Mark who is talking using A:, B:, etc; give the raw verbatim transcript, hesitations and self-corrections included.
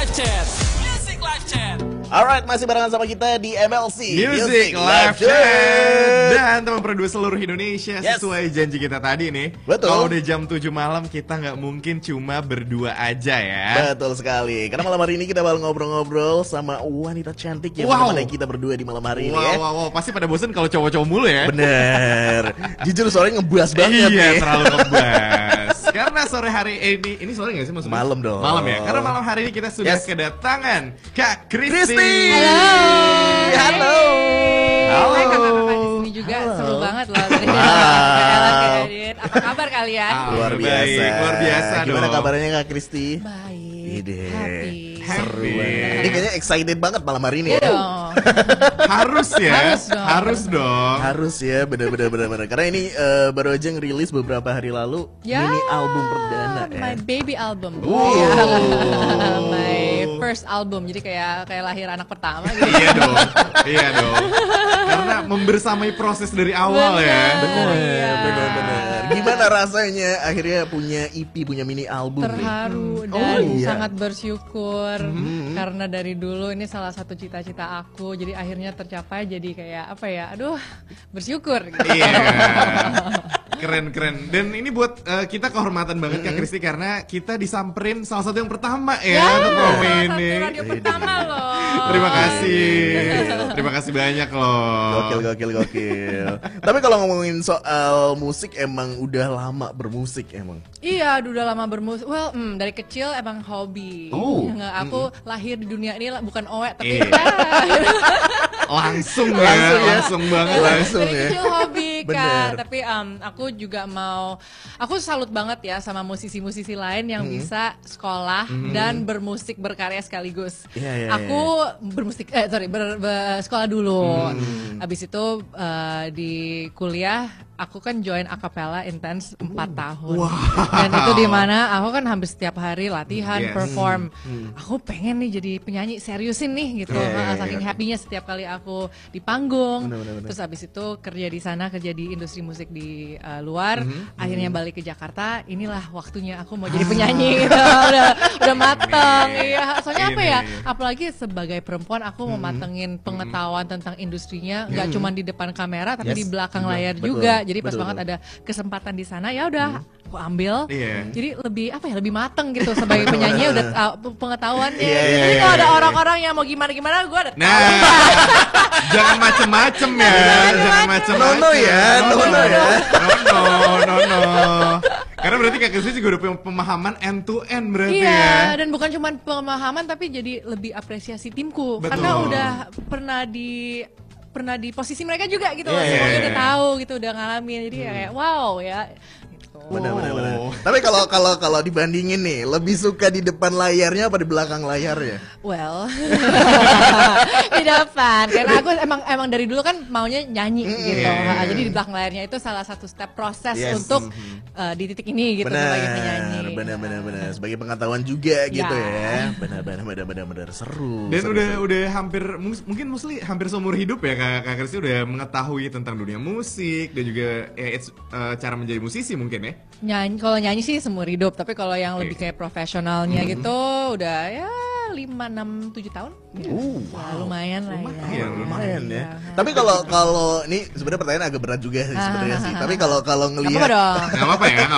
A: Live Chat. Music Live Chat.
B: Alright, masih barengan sama kita di M L C
C: Music, Music Live Chat. Dan teman produser seluruh Indonesia, yes. Sesuai janji kita tadi nih.
B: Betul.
C: Kalau udah jam tujuh malam kita nggak mungkin cuma berdua aja ya.
B: Betul sekali. Karena malam hari ini kita bakal ngobrol-ngobrol sama wanita cantik yang
C: wow.
B: menemani kita berdua di malam hari
C: wow,
B: ini ya.
C: Wow, wow, pasti pada bosen kalau cowok-cowok mulu ya.
B: Bener. Jujur suaranya ngebas banget
C: iya,
B: nih.
C: terlalu ngebas. Karena sore hari ini, ini sore nggak sih maksudnya?
B: Malam dong.
C: Malam ya. Karena malam hari ini kita sudah
B: yes.
C: kedatangan Kak Kristi.
B: Halo. Halo.
C: Halo.
D: Hai kakak-kakak di sini juga. Halo. Seru banget loh tadi. Apa kabar kalian?
C: Ah,
B: luar biasa.
C: Baik, luar biasa dong.
B: Gimana kabarnya Kak Kristi?
D: Baik.
B: Ide.
D: Happy.
B: Seru
C: Happy.
B: banget. Ini kayaknya excited banget malam hari ini
D: Iya
B: ya.
D: dong.
C: Harus ya.
D: Harus dong.
C: Harus dong.
B: Harus ya, bener-bener bener-bener. Karena ini uh, baru aja ngerilis beberapa hari lalu
D: Ya,
B: mini album perdana ya.
D: My baby album.
C: Wow.
D: Yeah. My first album. Jadi kayak kayak lahir anak pertama gitu.
C: Iya dong. Iya dong. Karena membersamai proses dari awal
D: Bener.
C: ya.
B: Bener,
D: Iya.
B: bener, bener. Gimana rasanya akhirnya punya E P, punya mini album nih?
D: Terharu
B: Hmm.
D: dan
B: Oh, iya.
D: sangat bersyukur
B: Hmm.
D: karena dari dulu ini salah satu cita-cita aku, jadi akhirnya tercapai, jadi kayak apa ya, aduh bersyukur gitu.
C: Iya. Keren keren. Dan ini buat uh, kita kehormatan banget Kak Kristi karena kita disamperin salah satu yang pertama ya,
D: Ya,
C: untuk promo
D: salah
C: ini.
D: satu radio pertama loh.
C: Terima kasih. Terima kasih banyak loh.
B: Gokil, gokil, gokil. Tapi kalau ngomongin soal musik, emang udah lama bermusik emang.
D: Iya, udah lama bermusik. Well, mm, dari kecil emang hobi.
B: Oh.
D: Nggak, aku lahir di dunia ini lah, bukan oek tapi
C: Iya. Langsung ya,
B: Langsung ya.
C: langsung banget.
B: Langsung
D: dari
B: ya.
D: kecil hobi
B: Bener.
D: kak. Tapi um, aku juga mau, aku salut banget ya sama musisi-musisi lain yang bisa sekolah dan bermusik berkarya sekaligus.
B: Iya, iya,
D: aku bermusik, eh sorry, ber, ber- sekolah dulu. Abis itu uh, di kuliah aku kan join acapella intense empat tahun. Dan itu di mana aku kan hampir setiap hari latihan,
C: Yes.
D: perform. Aku pengen nih jadi penyanyi seriusin nih gitu.
B: Iya, iya,
D: Uh,
B: iya.
D: Saking happy-nya setiap kali aku di panggung.
B: Bener, bener, bener.
D: Terus abis itu kerja di sana, kerja di industri musik di uh, luar. Akhirnya balik ke Jakarta. Inilah waktunya aku mau jadi penyanyi. Gitu. udah udah mateng.
C: Ini.
D: Iya. Soalnya apa
C: Ini.
D: ya? Apalagi sebagai perempuan aku mau matengin pengetahuan tentang industrinya. Nggak cuma di depan kamera, tapi
B: Yes.
D: di belakang
B: Betul,
D: layar
B: betul,
D: juga. Jadi pas
B: betul,
D: banget
B: betul.
D: ada kesempatan di sana, ya udah aku ambil.
C: Iya.
D: Jadi lebih apa ya? Lebih mateng gitu sebagai penyanyi udah tahu pengetahuannya.
B: Iya, iya,
D: Jadi
C: iya,
D: kalau ada
C: iya.
D: orang-orang yang mau gimana-gimana, gue ada tahu.
C: Nah, jangan macem-macem ya, jangan macem-macem.
B: Nono ya, nono ya.
C: Nono, nono. Karena berarti Kak Kristi juga udah punya pemahaman end to end berarti
D: Iya,
C: ya.
D: dan bukan cuma pemahaman tapi jadi lebih apresiasi timku.
C: Betul.
D: Karena udah pernah di pernah di posisi mereka juga gitu loh.
B: Iya,
D: Semuanya
C: iya,
D: udah
C: iya.
D: tahu gitu, udah ngalamin. Jadi ya kayak wow ya. Gitu.
B: Benar, benar, benar.
C: Oh.
B: Tapi kalau kalau kalau dibandingin nih, lebih suka di depan layarnya apa di belakang layarnya?
D: Well, di depan. Karena aku emang emang dari dulu kan maunya nyanyi gitu.
C: iya.
D: Ha, Jadi di belakang layarnya itu salah satu step proses
B: Yes.
D: untuk uh, di titik ini gitu sebagai penyanyi.
B: Benar, benar, benar, benar. Sebagai pengetahuan juga gitu
D: Ya.
B: ya. Benar, benar, benar, benar, benar. Seru.
C: Dan
B: seru,
C: udah
B: seru.
C: udah hampir mus- mungkin mostly hampir seumur hidup ya Kak, Kak Kristi udah mengetahui tentang dunia musik dan juga ya, it's, uh, cara menjadi musisi mungkin ya.
D: Nyanyi, kalau nyanyi sih seumur hidup, tapi kalau yang
C: Oke.
D: lebih kayak profesionalnya gitu udah ya lima enam tujuh tahun. Ya,
B: Uh,
D: ya, lumayan lah ya.
C: Lumayan,
B: Lumayan ya.
D: Iya.
B: Tapi kalau kalau ini sebenarnya pertanyaan agak berat juga sih sebenarnya sih. Tapi kalau kalau
D: Gak apa-apa
B: ngelihat
D: dong.
C: Gak apa-apa ya,